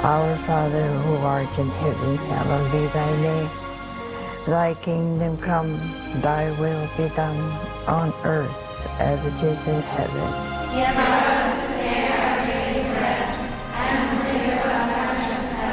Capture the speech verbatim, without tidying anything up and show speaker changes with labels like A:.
A: Our Father, who art in heaven, hallowed be thy name. Thy kingdom come, thy will be done, on earth as it is in heaven.
B: Give us